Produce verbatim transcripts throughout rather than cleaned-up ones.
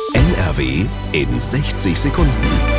N R W in sechzig Sekunden.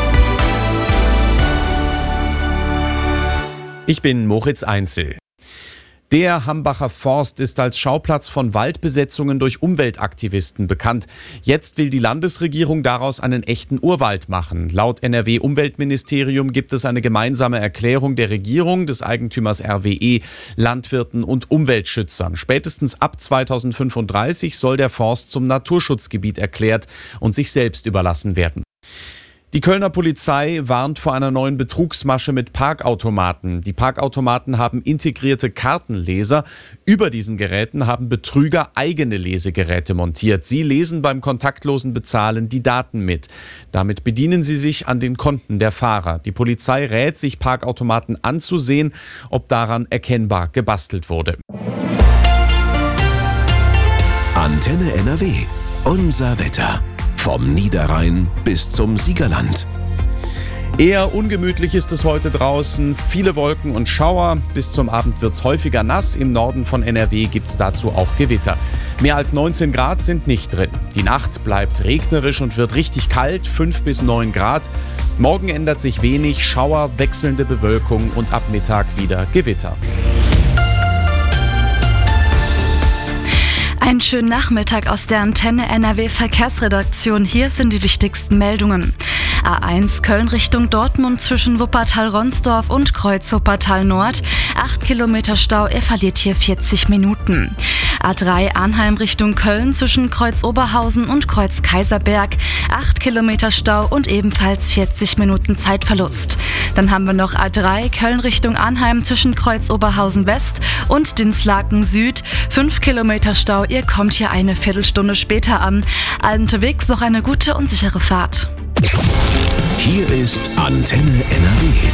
Ich bin Moritz Einzel. Der Hambacher Forst ist als Schauplatz von Waldbesetzungen durch Umweltaktivisten bekannt. Jetzt will die Landesregierung daraus einen echten Urwald machen. Laut N R W-Umweltministerium gibt es eine gemeinsame Erklärung der Regierung, des Eigentümers R W E, Landwirten und Umweltschützern. Spätestens ab zweitausendfünfunddreißig soll der Forst zum Naturschutzgebiet erklärt und sich selbst überlassen werden. Die Kölner Polizei warnt vor einer neuen Betrugsmasche mit Parkautomaten. Die Parkautomaten haben integrierte Kartenleser. Über diesen Geräten haben Betrüger eigene Lesegeräte montiert. Sie lesen beim kontaktlosen Bezahlen die Daten mit. Damit bedienen sie sich an den Konten der Fahrer. Die Polizei rät, sich Parkautomaten anzusehen, ob daran erkennbar gebastelt wurde. Antenne N R W. Unser Wetter. Vom Niederrhein bis zum Siegerland. Eher ungemütlich ist es heute draußen. Viele Wolken und Schauer. Bis zum Abend wird es häufiger nass. Im Norden von N R W gibt es dazu auch Gewitter. Mehr als neunzehn Grad sind nicht drin. Die Nacht bleibt regnerisch und wird richtig kalt, fünf bis neun Grad. Morgen ändert sich wenig. Schauer, wechselnde Bewölkung und ab Mittag wieder Gewitter. Einen schönen Nachmittag aus der Antenne N R W Verkehrsredaktion. Hier sind die wichtigsten Meldungen. A eins Köln Richtung Dortmund zwischen Wuppertal-Ronsdorf und Kreuz-Wuppertal Nord. acht Kilometer Stau, ihr verliert hier vierzig Minuten. A drei Arnheim Richtung Köln zwischen Kreuz-Oberhausen und Kreuz-Kaiserberg. acht Kilometer Stau und ebenfalls vierzig Minuten Zeitverlust. Dann haben wir noch A drei Köln Richtung Arnheim zwischen Kreuz-Oberhausen West und Dinslaken Süd. fünf Kilometer Stau, ihr kommt hier eine Viertelstunde später an. Allen unterwegs noch eine gute und sichere Fahrt. Hier ist Antenne N R W.